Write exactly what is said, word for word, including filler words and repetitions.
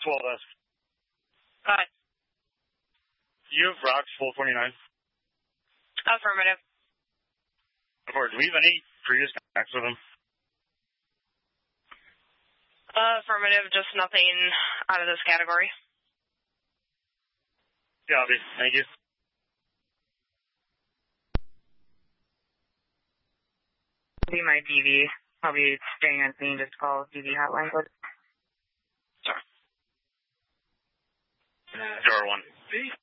twelve S. Hi. You have route four forty-nine. Affirmative. Or do we have any previous contacts with him? Uh, affirmative, just nothing out of this category. Copy. Thank you. Be my D V. I'll be staying on scene. Just call D V hotline. Sorry. Door one.